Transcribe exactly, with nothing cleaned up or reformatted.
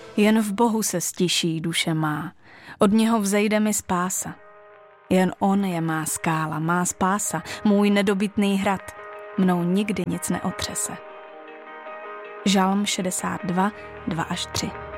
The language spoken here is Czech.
Jen v Bohu se stiší duše má, od něho vzejde mi spása. Jen on je má skála, má spása, můj nedobytný hrad, mnou nikdy nic neotřese. Žalm šedesát dva, dva až tři.